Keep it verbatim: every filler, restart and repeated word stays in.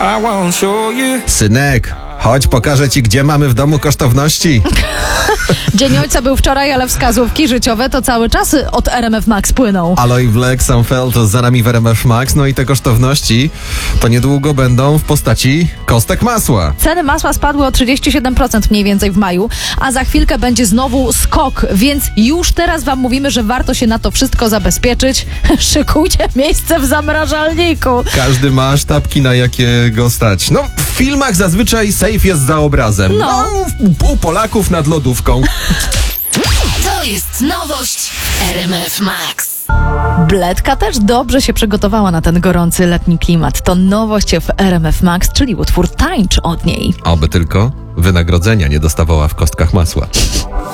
I won't show you. Synek, chodź, pokażę ci, gdzie mamy w domu kosztowności. Dzień Ojca był wczoraj, ale wskazówki życiowe to cały czas od R M F Max płyną. Aloe Black, Sunfeld za nami w R M F Max, no i te kosztowności to niedługo będą w postaci kostek masła. Ceny masła spadły o trzydzieści siedem procent mniej więcej w maju, a za chwilkę będzie znowu skok, więc już teraz wam mówimy, że warto się na to wszystko zabezpieczyć. Szykujcie miejsce w zamrażalniku. Każdy ma sztabki, na jakie go stać. No, w filmach zazwyczaj safe jest za obrazem. No. no u Polaków nad lodówką. To jest nowość R M F Max. Bledka też dobrze się przygotowała na ten gorący letni klimat. To nowość w R M F Max, czyli utwór Tańcz od niej. Oby tylko wynagrodzenia nie dostawała w kostkach masła.